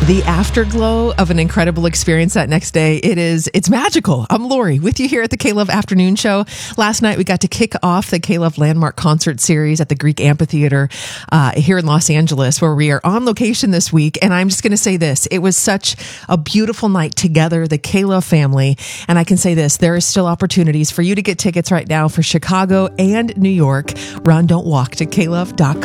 The afterglow of an incredible experience that next day, it's magical. I'm Lori with you here at the K-Love Afternoon Show. Last night, we got to kick off the K-Love Landmark Concert Series at the Greek Amphitheater here in Los Angeles, where we are on location this week. And I'm just going to say this. It was such a beautiful night together, the K-Love family. And I can say this, there is still opportunities for you to get tickets right now for Chicago and New York. Run, don't walk to klove.com.